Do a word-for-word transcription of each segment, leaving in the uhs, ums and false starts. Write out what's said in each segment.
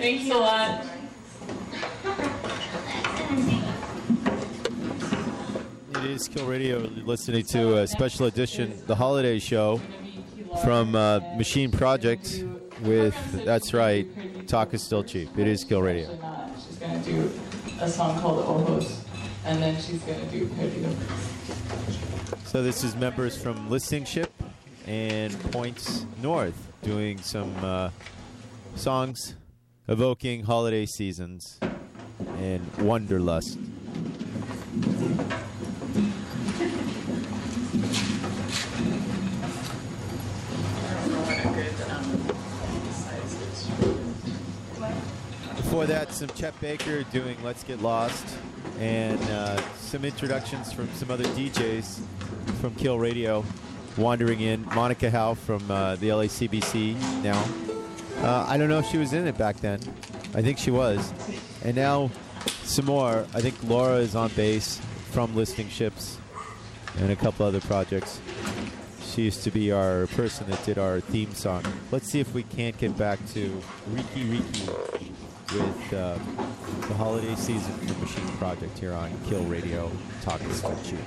Thanks a lot. It is Kill Radio, listening to a special edition, the holiday show from uh, Machine Project with, that's right, Talk is Still Cheap. It is Kill Radio. She's going to do a song called Ojos, and then she's going to do Perdido. So this is members from Listening Ship and Points North doing some uh, songs evoking holiday seasons and wanderlust. Before that, some Chet Baker doing Let's Get Lost, and uh, some introductions from some other D Js from Kill Radio wandering in. Monica Howe from uh, the L A C B C now. Uh, I don't know if she was in it back then. I think she was. And now some more. I think Laura is on bass from Listening Ships and a couple other projects. She used to be our person that did our theme song. Let's see if we can't get back to Riki Riki with uh, the holiday season for Machine Project here on Kill Radio. Talk is Still Cheap.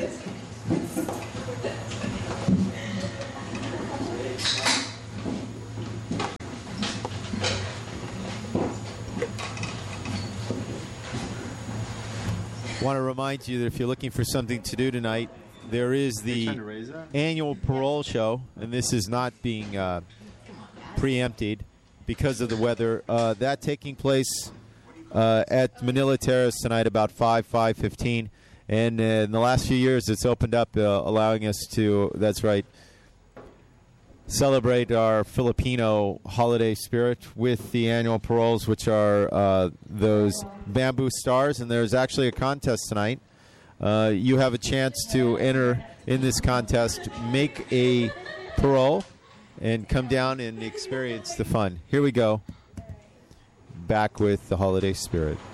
I want to remind you that if you're looking for something to do tonight, there is the annual parole show, and this is not being uh, preempted because of the weather. Uh, that taking place uh, at Manila Terrace tonight about five, five fifteen. And uh, in the last few years, it's opened up, uh, allowing us to, that's right, celebrate our Filipino holiday spirit with the annual paroles, which are uh, those bamboo stars. And there's actually a contest tonight. Uh, you have a chance to enter in this contest, make a parole, and come down and experience the fun. Here we go. Back with the holiday spirit.